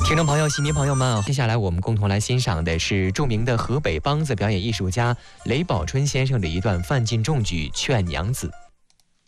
听众朋友、戏迷朋友们，接下来我们共同来欣赏的是著名的河北梆子表演艺术家雷宝春先生的一段范进中举《劝娘子》。